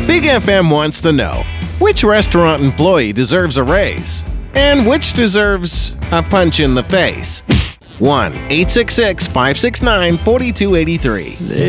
Big FM wants to know which restaurant employee deserves a raise and which deserves a punch in the face. 1-866-569-4283.